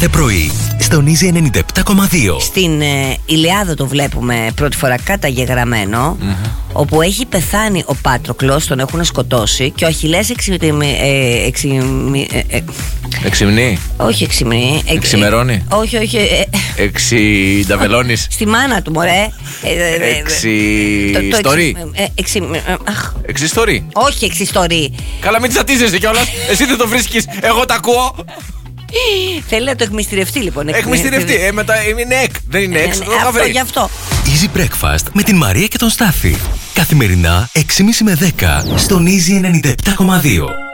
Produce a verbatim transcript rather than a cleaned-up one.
κάθε πρωί στον Easy ενενήντα επτά κόμμα δύο. Στην ε, Ηλιάδο το βλέπουμε πρώτη φορά καταγεγραμμένο, mm-hmm. όπου έχει πεθάνει ο Πάτροκλος, τον έχουν σκοτώσει και ο Αχιλλέας εξημνεί. Ε, εξημνεί ε, ε, εξημνεί. Όχι εξημνεί. Εξ, Εξημερώνει. Όχι, όχι. Ε, Εξινταβελώνεις. Στη μάνα του, μωρέ. Εξιστορεί. Εξιστορεί. Όχι εξιστορεί. Καλά, μην τσατίζεσαι κιόλας. Εσύ δεν το βρίσκεις, εγώ τα ακούω. Θέλει να το εκμυστηρευτεί λοιπόν. Εκμυστηρευτεί, ε, μετά είναι εκ. Δεν είναι εξ. Ε, αυτό γι' αυτό. Easy Breakfast με την Μαρία και τον Στάφη. Καθημερινά έξι και τριάντα με δέκα στον Easy ενενήντα επτά κόμμα δύο.